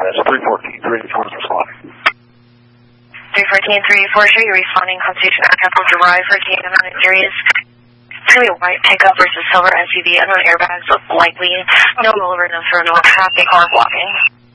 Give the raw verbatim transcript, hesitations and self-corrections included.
that's three fourteen, three eighty-four is responding. three fourteen, three eighty-four, show you're responding. Constitution Capital Drive for T amount of injuries. It's going to be a white pickup versus silver S U V. Unknown airbags, look likely. No rollover, no throw, no traffic or blocking.